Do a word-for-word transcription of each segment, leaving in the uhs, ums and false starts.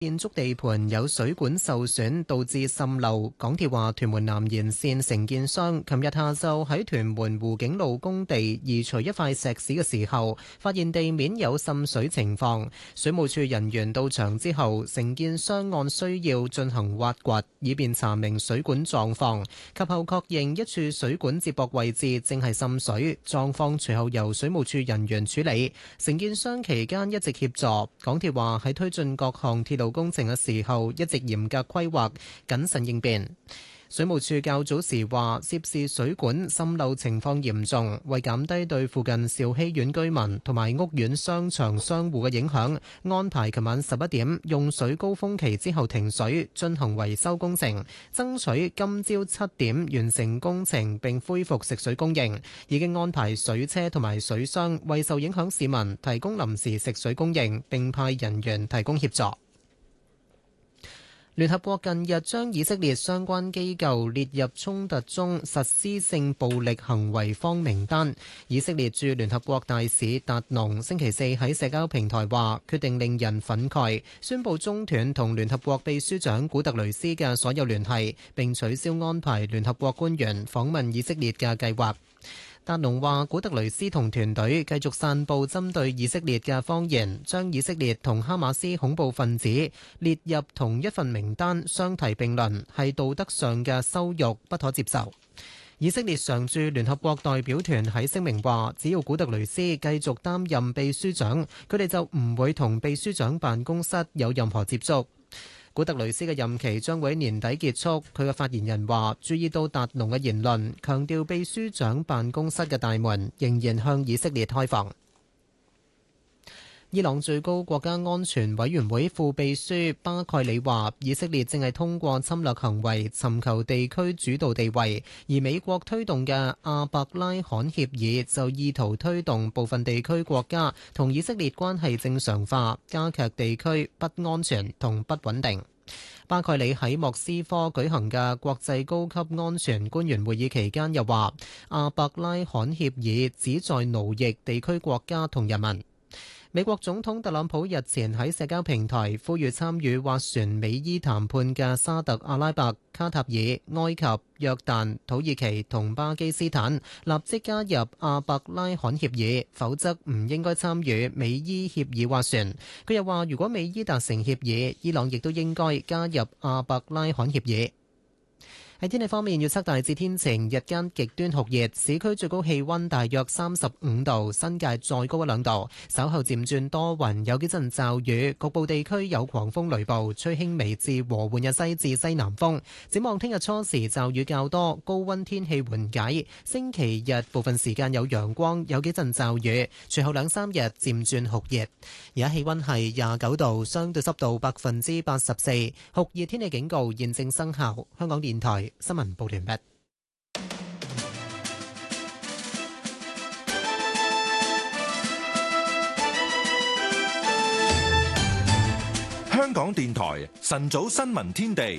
建築地盤有水管受損，導致滲漏。港鐵話，屯門南延線承建商琴日下晝喺屯門湖景路工地移除一塊石屎嘅時候，發現地面有滲水情況。水務處人員到場之後，承建商按需要進行挖掘，以便查明水管狀況。及後確認一處水管接駁位置正係滲水，狀況隨後由水務處人員處理。承建商期間一直協助。港鐵話喺推進各項鐵路工程嘅時候，一直嚴格規劃，謹慎應變。水務署較早時話，涉事水管滲漏情況嚴重，為減低對附近兆禧苑居民同埋屋苑商場商戶嘅影響，安排琴晚十一點用水高峰期之後停水進行維修工程，爭取今朝七點完成工程並恢復食水供應。已經安排水車同埋水箱為受影響市民提供臨時食水供應，並派人員提供協助。聯合國近日將以色列相關機構列入衝突中實施性暴力行為方名單。以色列駐聯合國大使達農星期四喺社交平台話，決定令人憤慨，宣布中斷同聯合國秘書長古特雷斯嘅所有聯繫，並取消安排聯合國官員訪問以色列嘅計劃。達農話，古特雷斯同團隊繼續散佈針對以色列嘅謊言，將以色列同哈馬斯恐怖分子列入同一份名單，相提並論，係道德上嘅羞辱，不可接受。以色列常駐聯合國代表團喺聲明話，只要古特雷斯繼續擔任秘書長，佢哋就唔會同秘書長辦公室有任何接觸。古特雷斯嘅任期將會喺年底結束。佢嘅發言人話，注意到達農嘅言論，強調秘書長辦公室嘅大門仍然向以色列開放。伊朗最高國家安全委員會副秘書巴蓋里話，以色列正係通過侵略行為尋求地區主導地位，而美國推動嘅阿伯拉罕協議就意圖推動部分地區國家同以色列關係正常化，加劇地區不安全同不穩定。巴蓋里喺莫斯科舉行嘅國際高級安全官員會議期間又話，阿伯拉罕協議旨在奴役地區國家同人民。美國總統特朗普日前喺社交平台呼籲參與斡旋美伊談判嘅沙特阿拉伯、卡塔爾、埃及、約旦、土耳其同巴基斯坦立即加入阿伯拉罕協議，否則唔應該參與美伊協議斡旋。佢又話，如果美伊達成協議，伊朗亦都應該加入阿伯拉罕協議。喺天氣方面，預測大致天晴，日間極端酷熱，市區最高氣溫大約三十五度，新界再高一兩度。稍後漸轉多雲，有幾陣驟雨，局部地區有狂風雷暴，吹輕微至和緩嘅西至西南風。展望聽日初時驟雨較多，高溫天氣緩解。星期日部分時間有陽光，有幾陣驟雨，隨後兩三日漸轉酷熱。而家氣溫係廿九度，相對濕度百分之八十四，酷熱天氣警告現正生效。香港電台新聞報完畢。 香港電台晨早新聞天地。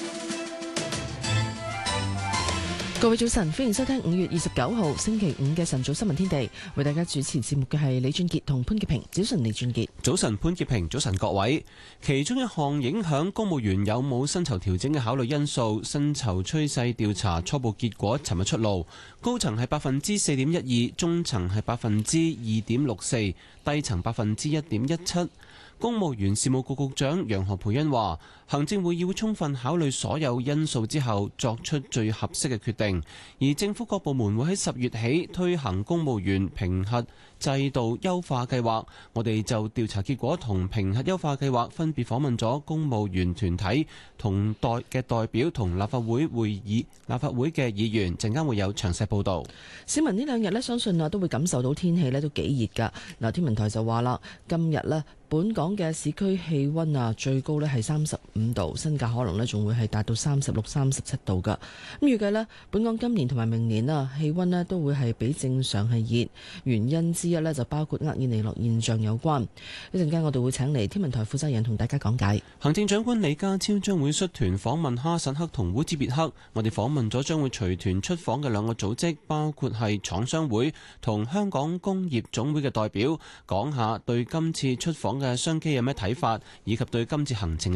各位早晨，歡迎收聽五月二十九號星期五嘅晨早新聞天地。為大家主持節目嘅係李俊傑同潘潔平。早晨，李俊傑。 早晨，潘潔平。早晨，各位。其中一項影響公務員有冇薪酬調整嘅考慮因素，薪酬趨勢調查初步結果尋日出爐，高層係百分之四點一二，中層係百分之二點六四，低層百分之一點一七。公務員事務局局長楊何蓓茵話，行政會議會充分考慮所有因素之後作出最合適嘅決定，而政府各部門會喺十月起推行公務員評核制度優化計劃。我哋就調查結果同評核優化計劃分別訪問咗公務員團體同代嘅代表同立法會會議立法會嘅議員，陣間會有詳細報導。 市民呢兩日呢，相信啊都會感受到天氣呢都幾熱㗎。嗱，天文台就話啦，今日呢，本港嘅市區氣温啊，最高呢係三十五度，新界可能呢仲會係達到三十六、三十七度㗎。咁預計呢，本港今年同埋明年啊，氣温呢都會係比正常係熱。原因之之一呢，就包括厄爾尼諾現象有關。一陣間我哋會請嚟天文台負責人同大家講解。 行政長官李家超將會率團訪問哈薩克同烏茲別克。我哋訪問咗將會隨團出訪嘅兩個組織，包括係廠商會同香港工業總會嘅代表，講下對今次出訪嘅商機有咩睇法，以及對今次行程